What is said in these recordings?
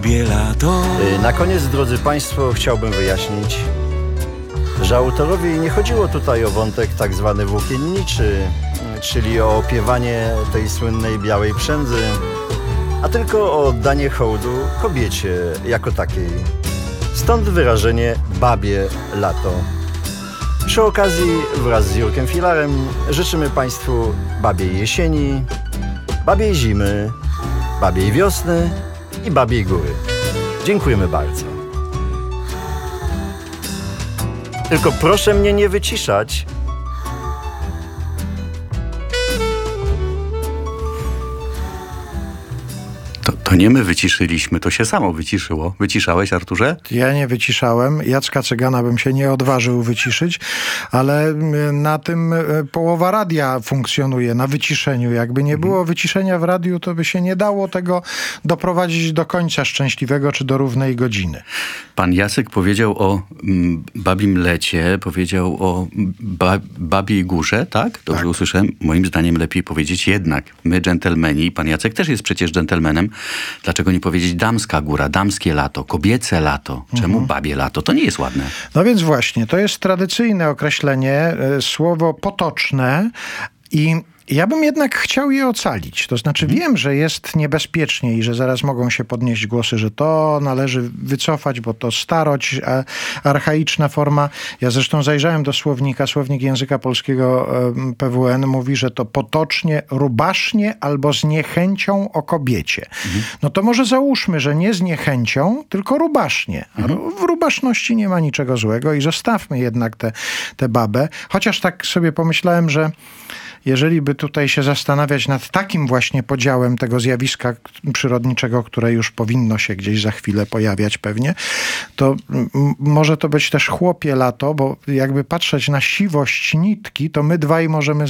Bielato. Na koniec, drodzy Państwo, chciałbym wyjaśnić, że autorowi nie chodziło tutaj o wątek tak zwany włókienniczy, czyli o opiewanie tej słynnej białej przędzy, a tylko o oddanie hołdu kobiecie jako takiej. Stąd wyrażenie babie lato. Przy okazji wraz z Jurkiem Filarem życzymy Państwu babiej jesieni, babiej zimy, babiej wiosny i babiej góry. Dziękujemy bardzo. Tylko proszę mnie nie wyciszać. To nie my wyciszyliśmy, to się samo wyciszyło. Wyciszałeś, Arturze? Ja nie wyciszałem. Jacka Cygana bym się nie odważył wyciszyć, ale na tym połowa radia funkcjonuje, na wyciszeniu. Jakby nie było wyciszenia w radiu, to by się nie dało tego doprowadzić do końca szczęśliwego czy do równej godziny. Pan Jacek powiedział o babim lecie, powiedział o babiej górze, tak? Dobrze usłyszałem? Moim zdaniem lepiej powiedzieć jednak. My dżentelmeni, pan Jacek też jest przecież dżentelmenem. Dlaczego nie powiedzieć damska góra, damskie lato, kobiece lato? Czemu babie lato? To nie jest ładne. No więc właśnie, to jest tradycyjne określenie, słowo potoczne i ja bym jednak chciał je ocalić. To znaczy wiem, że jest niebezpiecznie i że zaraz mogą się podnieść głosy, że to należy wycofać, bo to starość, archaiczna forma. Ja zresztą zajrzałem do słownika. Słownik języka polskiego PWN mówi, że to potocznie, rubasznie albo z niechęcią o kobiecie. No to może załóżmy, że nie z niechęcią, tylko rubasznie. W rubaszności nie ma niczego złego i zostawmy jednak tę babę. Chociaż tak sobie pomyślałem, że jeżeli by tutaj się zastanawiać nad takim właśnie podziałem tego zjawiska przyrodniczego, które już powinno się gdzieś za chwilę pojawiać pewnie, to może to być też chłopie lato, bo jakby patrzeć na siwość nitki, to my dwaj możemy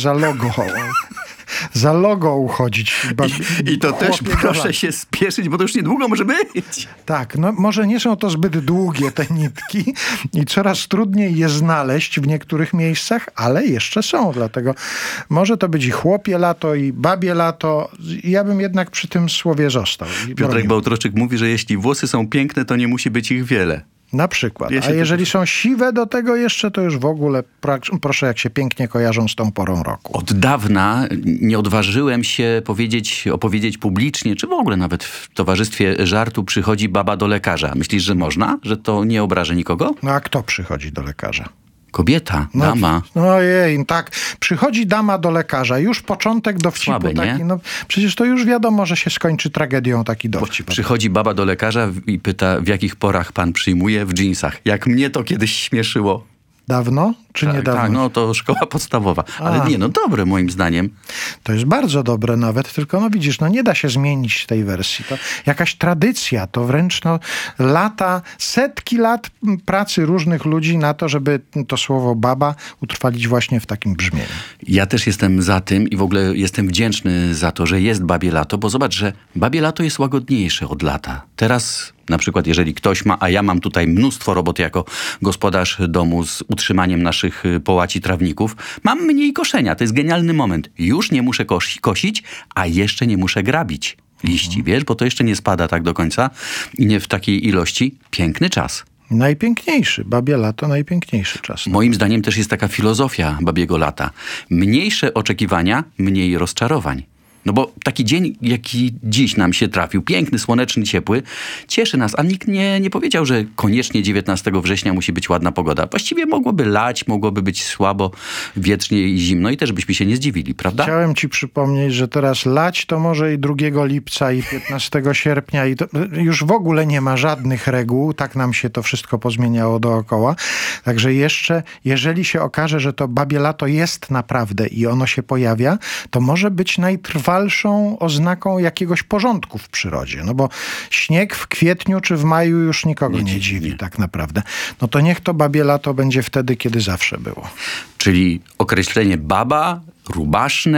za logo uchodzić. I to też proszę się spieszyć, bo to już niedługo może być. Tak, no może nie są to zbyt długie te nitki i coraz trudniej je znaleźć w niektórych miejscach, ale jeszcze są, dlatego może to być i chłopie lato, i babie lato. Ja bym jednak przy tym słowie został. Piotrek Bałtroczyk mówi, że jeśli włosy są piękne, to nie musi być ich wiele. Na przykład. A jeżeli są siwe do tego jeszcze, to już w ogóle proszę, jak się pięknie kojarzą z tą porą roku. Od dawna nie odważyłem się opowiedzieć publicznie, czy w ogóle nawet w towarzystwie żartu przychodzi baba do lekarza. Myślisz, że można? Że to nie obraża nikogo? No a kto przychodzi do lekarza? Kobieta, dama. Ojej, tak. Przychodzi dama do lekarza. Już początek dowcipu. Słabe, nie? Taki, no, przecież to już wiadomo, że się skończy tragedią taki dowcip. Przychodzi baba do lekarza i pyta, w jakich porach pan przyjmuje w dżinsach. Jak mnie to kiedyś śmieszyło. Dawno czy niedawno? Tak, no to szkoła podstawowa. Ale nie, no dobre moim zdaniem. To jest bardzo dobre nawet, tylko no widzisz, no nie da się zmienić tej wersji. To jakaś tradycja, to wręcz no lata, setki lat pracy różnych ludzi na to, żeby to słowo baba utrwalić właśnie w takim brzmieniu. Ja też jestem za tym i w ogóle jestem wdzięczny za to, że jest babie lato, bo zobacz, że babie lato jest łagodniejsze od lata. Teraz na przykład jeżeli ktoś ma, a ja mam tutaj mnóstwo roboty jako gospodarz domu z utrzymaniem naszych połaci trawników, mam mniej koszenia. To jest genialny moment. Już nie muszę kosić, a jeszcze nie muszę grabić liści, wiesz, bo to jeszcze nie spada tak do końca i nie w takiej ilości. Piękny czas. Najpiękniejszy. Babie lato, najpiękniejszy czas. Moim zdaniem też jest taka filozofia babiego lata. Mniejsze oczekiwania, mniej rozczarowań. No bo taki dzień, jaki dziś nam się trafił, piękny, słoneczny, ciepły, cieszy nas, a nikt nie powiedział, że koniecznie 19 września musi być ładna pogoda. Właściwie mogłoby lać, mogłoby być słabo, wietrznie i zimno i też byśmy się nie zdziwili, prawda? Chciałem ci przypomnieć, że teraz lać to może i 2 lipca i 15 sierpnia i to już w ogóle nie ma żadnych reguł, tak nam się to wszystko pozmieniało dookoła. Także jeszcze, jeżeli się okaże, że to babie lato jest naprawdę i ono się pojawia, to może być najtrwalszą oznaką jakiegoś porządku w przyrodzie. No bo śnieg w kwietniu czy w maju już nikogo nie dziwi tak naprawdę. No to niech to babie lato będzie wtedy, kiedy zawsze było. Czyli określenie baba, rubaszne,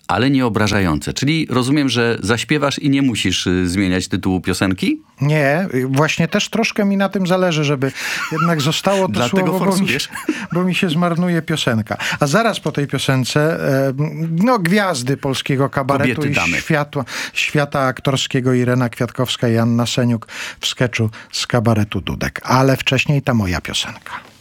ale nie obrażające. Czyli rozumiem, że zaśpiewasz i nie musisz zmieniać tytułu piosenki? Nie, właśnie też troszkę mi na tym zależy, żeby jednak zostało to Dlatego słowo, forsujesz. bo mi się zmarnuje piosenka. A zaraz po tej piosence, gwiazdy polskiego kabaretu Kobiety, i damy. świata aktorskiego Irena Kwiatkowska i Anna Seniuk w skeczu z kabaretu Dudek. Ale wcześniej ta moja piosenka.